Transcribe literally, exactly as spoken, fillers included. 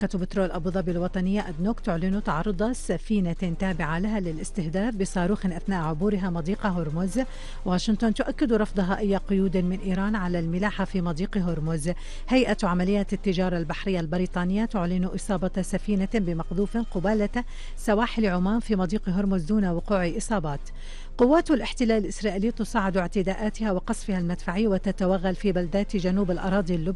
شركة بترول أبو ظبي الوطنية أدنوك تعلن تعرض سفينة تابعة لها للاستهداف بصاروخ أثناء عبورها مضيق هرمز. واشنطن تؤكد رفضها أي قيود من إيران على الملاحة في مضيق هرمز. هيئة عمليات التجارة البحرية البريطانية تعلن إصابة سفينة بمقذوف قبالة سواحل عمان في مضيق هرمز دون وقوع إصابات. قوات الاحتلال الإسرائيلي تصاعد اعتداءاتها وقصفها المدفعي وتتوغل في بلدات جنوب الأراضي اللبنانية